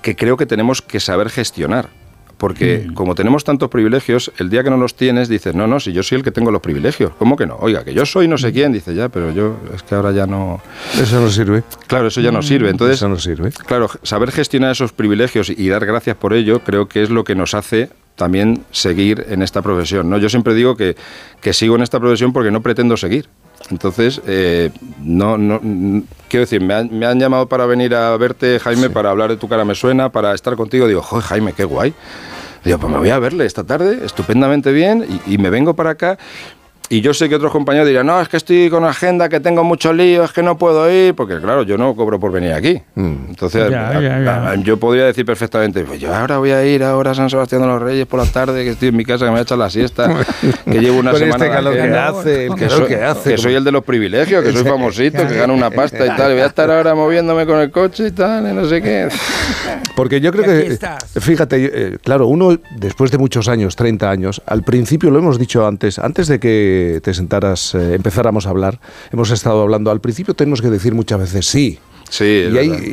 que creo que tenemos que saber gestionar. Porque como tenemos tantos privilegios, el día que no los tienes, dices, no, si yo soy el que tengo los privilegios. ¿Cómo que no? Oiga, que yo soy no sé quién. Dice, ya, pero yo, es que ahora ya no... Eso no sirve. Claro, eso ya no sirve. Entonces, eso no sirve. Claro, saber gestionar esos privilegios y dar gracias por ello, creo que es lo que nos hace también seguir en esta profesión, ¿no? Yo siempre digo que sigo en esta profesión porque no pretendo seguir. Entonces, quiero decir, me han llamado para venir a verte, Jaime, para hablar de Tu cara me suena, para estar contigo. Digo, joder, Jaime, qué guay. Digo, pues me voy a verle esta tarde, estupendamente bien, y me vengo para acá. Y yo sé que otros compañeros dirán, no, es que estoy con agenda, que tengo mucho lío, es que no puedo ir, porque claro, yo no cobro por venir aquí. Entonces, yo podría decir perfectamente, pues yo ahora voy a ir ahora a San Sebastián de los Reyes por la tarde, que estoy en mi casa, que me voy a echar la siesta, que llevo una semana... calor que hace, que soy el de los privilegios, que soy famosito, que gano una pasta y tal, y voy a estar ahora moviéndome con el coche y tal, y no sé qué. Porque yo creo que, fíjate, claro, uno después de muchos años, 30 años, al principio, lo hemos dicho antes de que te sentaras, empezáramos a hablar, hemos estado hablando, al principio tenemos que decir muchas veces sí. Sí,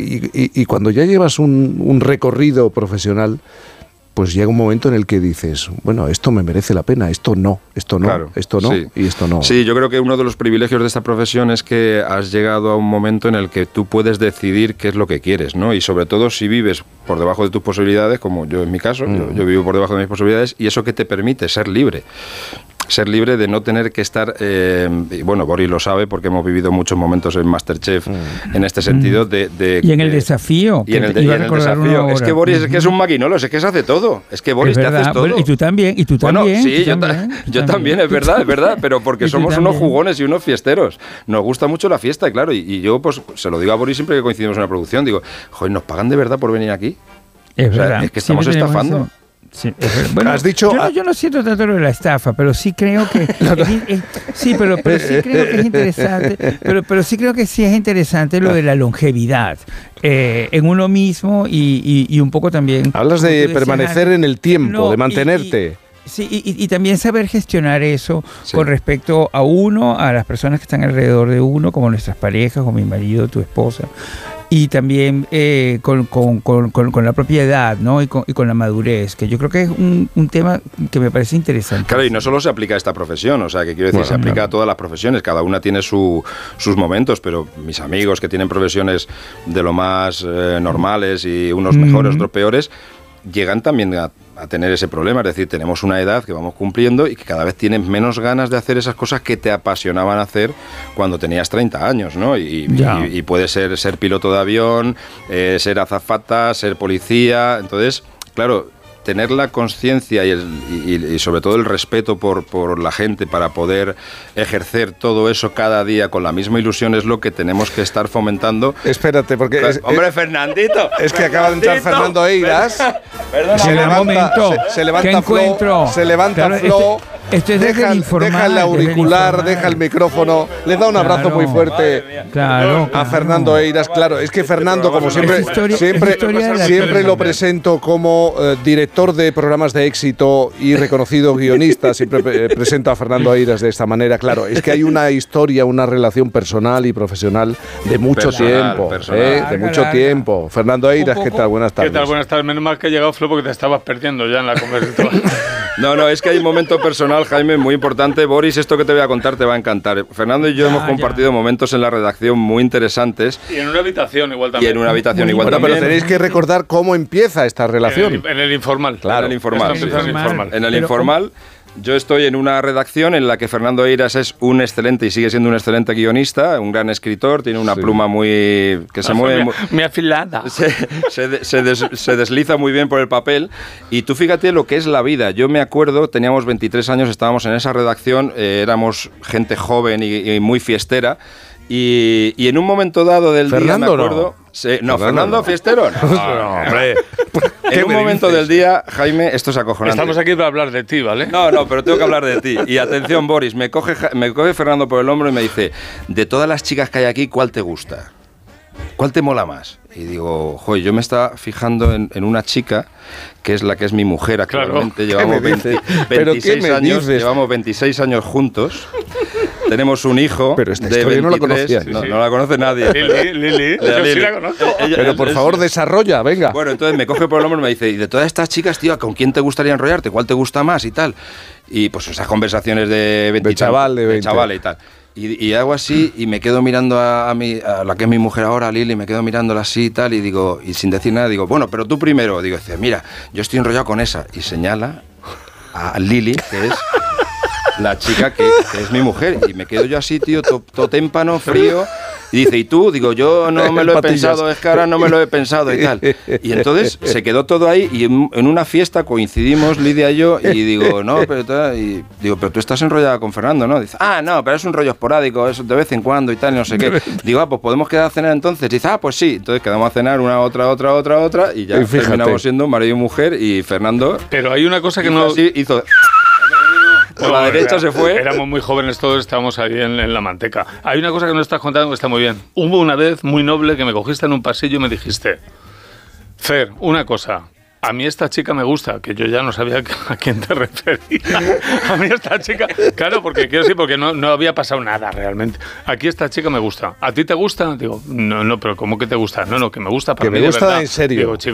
y cuando ya llevas un recorrido profesional, pues llega un momento en el que dices, bueno, esto me merece la pena, esto no, claro, esto no, sí. Y esto no. Sí, yo creo que uno de los privilegios de esta profesión es que has llegado a un momento en el que tú puedes decidir qué es lo que quieres, ¿no? Y sobre todo si vives por debajo de tus posibilidades, como yo en mi caso, yo vivo por debajo de mis posibilidades, y eso que te permite ser libre. Ser libre de no tener que estar, y bueno, Boris lo sabe porque hemos vivido muchos momentos en Masterchef en este sentido y en el desafío. Y en el desafío. Es que Boris es que es un maquinolo, es que se hace todo. Es que Boris te haces todo. Y tú también, Bueno, sí, yo también, es verdad, pero porque somos unos jugones y unos fiesteros. Nos gusta mucho la fiesta, y claro, y yo pues se lo digo a Boris siempre que coincidimos en una producción, digo, joder, ¿nos pagan de verdad por venir aquí? Es verdad. Es que estamos estafando. Sí, bueno, has dicho, yo no siento tanto lo de la estafa, pero sí creo que sí creo que es interesante, pero sí creo que sí es interesante lo de la longevidad en uno mismo y un poco también. Hablas de permanecer en el tiempo, de mantenerte. Sí, y también saber gestionar eso con respecto a uno, a las personas que están alrededor de uno, como nuestras parejas, o mi marido, tu esposa. Y también con la propiedad, ¿no? Y con la madurez, que yo creo que es un tema que me parece interesante. Claro, y no solo se aplica a esta profesión, o sea, que quiero decir, se aplica a todas las profesiones, cada una tiene sus momentos, pero mis amigos que tienen profesiones de lo más normales y unos mejores, otros peores, llegan también a tener ese problema, es decir, tenemos una edad que vamos cumpliendo y que cada vez tienes menos ganas de hacer esas cosas que te apasionaban hacer cuando tenías 30 años, ¿no? Y puede ser piloto de avión, ser azafata, ser policía, entonces, claro, tener la conciencia y sobre todo el respeto por la gente para poder ejercer todo eso cada día con la misma ilusión es lo que tenemos que estar fomentando. Espérate, porque... ¡Hombre, Fernandito! Es que acaba de entrar Fernando Eiras. Perdona, se levanta Flo. Esto es deja el auricular, deja el micrófono, le da un abrazo muy fuerte a Fernando Eiras. Claro, es que Fernando, como siempre lo presento como director de programas de éxito y reconocido guionista, siempre presento a Fernando Eiras de esta manera. Claro, es que hay una historia, una relación personal y profesional de mucho tiempo. Fernando Eiras, ¿qué tal? Buenas tardes. ¿Qué tal? Buenas tardes. Menos mal que ha llegado Flo porque te estabas perdiendo ya en la conversación. No, es que hay un momento personal, Jaime, muy importante. Boris, esto que te voy a contar te va a encantar. Fernando y yo hemos compartido momentos en la redacción muy interesantes. Y en una habitación igual también. Pero tenéis que recordar cómo empieza esta relación. En el informal. Claro. En el informal. Yo estoy en una redacción en la que Fernando Eiras es un excelente y sigue siendo un excelente guionista, un gran escritor, tiene una pluma muy... que se mueve... Muy afilada. Se desliza muy bien por el papel. Y tú fíjate lo que es la vida. Yo me acuerdo, teníamos 23 años, estábamos en esa redacción, éramos gente joven y muy fiestera. Y en un momento dado del día, me acuerdo... Fernando Fiestero. No, hombre. En un momento del día, Jaime, esto es acojonante. Estamos aquí para hablar de ti, ¿vale? No, pero tengo que hablar de ti. Y atención, Boris, me coge Fernando por el hombro y me dice, de todas las chicas que hay aquí, ¿cuál te gusta? ¿Cuál te mola más? Y digo, joder, yo me estaba fijando en una chica que es mi mujer actualmente. Claro. Llevamos 26 años juntos. tenemos un hijo. Pero esta de historia 23, no la conocía. No la conoce nadie. Lili. Yo sí la conozco. Pero por favor, desarrolla, venga. Bueno, entonces me coge por el hombro y me dice, y de todas estas chicas, tío, ¿con quién te gustaría enrollarte? ¿Cuál te gusta más y tal? Y pues esas conversaciones de 20 de chaval, de 20. De chaval y tal. Y hago así y me quedo mirando a la que es mi mujer ahora, Lili, me quedo mirándola así y tal, y digo, y sin decir nada, digo, bueno, pero tú primero. Digo, mira, yo estoy enrollado con esa. Y señala a Lili, que es la chica que es mi mujer. Y me quedo yo así, tío, todo témpano, frío. Y dice, ¿y tú? Digo, yo no me lo he pensado, es que ahora no me lo he pensado y tal. Y entonces se quedó todo ahí y en una fiesta coincidimos, Lidia y yo, y digo, no, pero tú estás enrollada con Fernando, ¿no? Dice, no, pero es un rollo esporádico, eso de vez en cuando y tal, y no sé qué. Digo, pues podemos quedar a cenar entonces. Dice, pues sí. Entonces quedamos a cenar una, otra, y ya terminamos siendo marido y mujer, y Fernando... Pero hay una cosa que no... Así, hizo... Por la derecha se fue. Éramos muy jóvenes todos, estábamos ahí en la manteca. Hay una cosa que no estás contando que está muy bien. Hubo una vez muy noble que me cogiste en un pasillo y me dijiste, Fer, una cosa, a mí esta chica me gusta, que yo ya no sabía a quién te referías. A mí esta chica, claro, porque quiero decir, porque no había pasado nada realmente. Aquí esta chica me gusta. ¿A ti te gusta? Digo, no, pero ¿cómo que te gusta? No, que me gusta para mí. Que me gusta en serio. Digo, chico,